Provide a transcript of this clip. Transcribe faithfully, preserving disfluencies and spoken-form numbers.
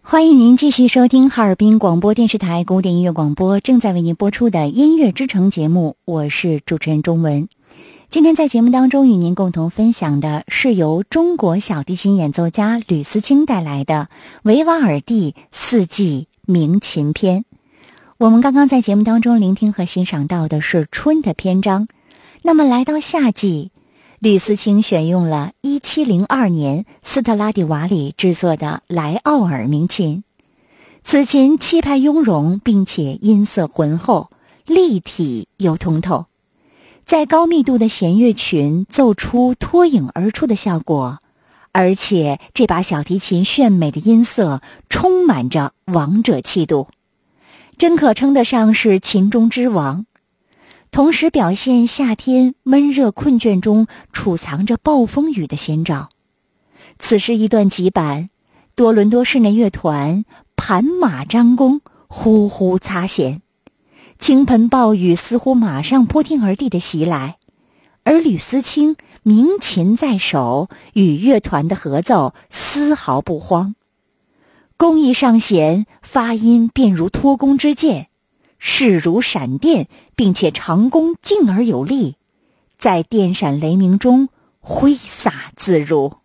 欢迎您继续收听哈尔滨广播电视台古典音乐广播正在为您播出的音乐之城节目，我是主持人钟文。今天在节目当中与您共同分享的是由中国小提琴演奏家吕思清带来的维瓦尔第四季鸣琴篇。我们刚刚在节目当中聆听和欣赏到的是春的篇章，那么来到夏季，吕思清选用了一七零二年斯特拉迪瓦里制作的莱奥尔鸣琴。此琴气派雍容，并且音色浑厚，立体又通透，在高密度的弦乐群奏出脱颖而出的效果，而且这把小提琴炫美的音色充满着王者气度，真可称得上是琴中之王。同时表现夏天闷热困倦中储藏着暴风雨的先兆。此是一段急板，多伦多室内乐团盘马张弓，呼呼擦弦，倾盆暴雨似乎马上泼天而地的袭来，而吕思清鸣琴在手，与乐团的合奏丝毫不慌。弓一上弦，发音便如托弓之箭，势如闪电，并且长弓劲而有力，在电闪雷鸣中挥洒自如。